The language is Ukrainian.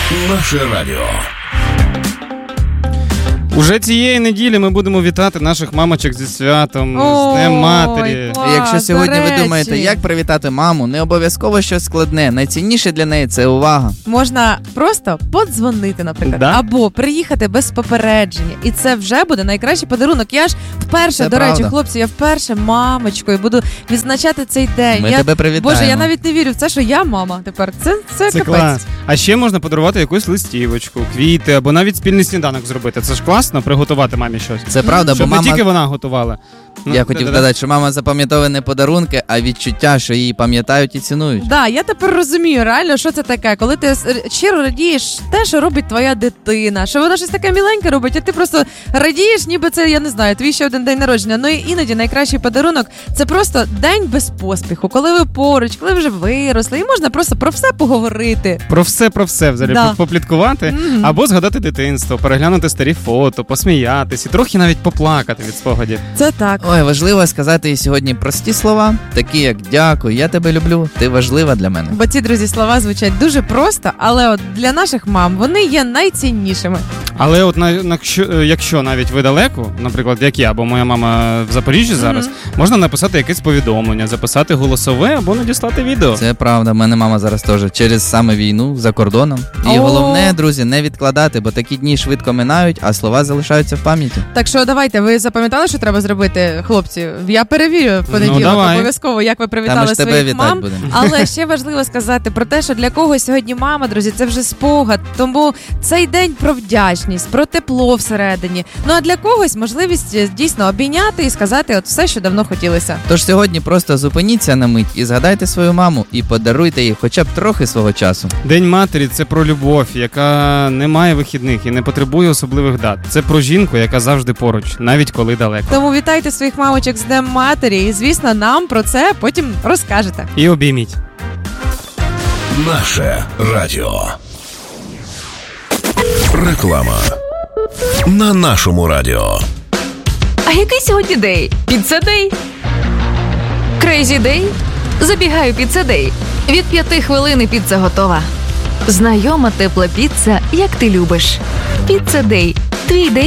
Наше радіо. Уже цієї неділі ми будемо вітати наших мамочок зі святом, з Днем Матері. І якщо сьогодні ви думаєте, як привітати маму, не обов'язково щось складне. Найцінніше для неї – це увага. Можна просто подзвонити, наприклад, Да? або приїхати без попередження. І це вже буде найкращий подарунок. Я ж вперше, Це до речі, правда. хлопці, я вперше мамочкою буду відзначати цей день. Ми тебе привітаємо. Боже, я навіть не вірю в це, що я мама тепер. Це Це капець. клас. А ще можна подарувати якусь листівочку, квіти, або навіть спільний сніданок зробити. Це ж класно, приготувати мамі щось. Це правда, бо Щоб не мама... тільки вона готувала. Я хотів додати, що мама запам'ятовує не подарунки, а відчуття, що її пам'ятають і цінують. Да, я тепер розумію реально, що це таке, коли ти щиро радієш те, що робить твоя дитина, що вона щось таке міленьке робить, а ти просто радієш, ніби це, я не знаю, твій ще один день народження. Ну і іноді найкращий подарунок – це просто день без поспіху, коли ви поруч, коли ви вже виросли, і можна просто про все поговорити. Про все взагалі, Да. попліткувати, або згадати дитинство, переглянути старі фото, посміятись і трохи навіть поплакати від спогадів. Це так. Ой, важливо сказати їй сьогодні прості слова, такі як «дякую, я тебе люблю, ти важлива для мене». Бо ці, друзі, слова звучать дуже просто, але от для наших мам вони є найціннішими. Але от якщо навіть ви далеко, наприклад, як я, або моя мама в Запоріжжі зараз, можна написати якесь повідомлення, записати голосове або надіслати відео. Це правда, в мене мама зараз теж через саме війну за кордоном. І головне, друзі, не відкладати, бо такі дні швидко минають, а слова залишаються в пам'яті. Так що давайте, ви запам'ятали, що треба зробити, хлопці? Я перевірю в понеділок обов'язково, як ви привітали своїх мам. Але ще важливо сказати про те, що для когось сьогодні мама, друзі, це вже спогад. Тому цей день про вдячність, про тепло всередині. Ну а для когось можливість дійсно обійняти і сказати от все, що давно хотілося. Тож сьогодні просто зупиніться на мить і згадайте свою маму і подаруйте їй хоча б трохи свого часу. День матері – це про любов, яка не має вихідних і не потребує особливих дат. Це про жінку, яка завжди поруч, навіть коли далеко. Тому вітайте своїх мамочок з Днем Матері і, звісно, нам про це потім розкажете. І обійміть. Наше радіо. Реклама. На нашому радіо. А який сьогодні день? Піцца-дей? Крейзі-дей? Забігаю піцца-дей. Від 5 хвилин і піца готова. Знайома тепла піца, як ти любиш. Піцца-дей. Твій день